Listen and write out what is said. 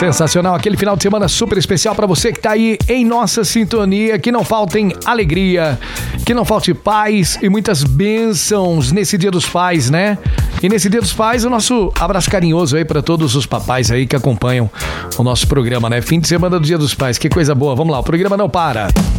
Sensacional, aquele final de semana super especial para você que tá aí em nossa sintonia, que não faltem alegria, que não falte paz e muitas bênçãos nesse Dia dos Pais, né? E nesse Dia dos Pais, o nosso abraço carinhoso aí para todos os papais aí que acompanham o nosso programa, né? Fim de semana do Dia dos Pais, que coisa boa. Vamos lá, o programa não para.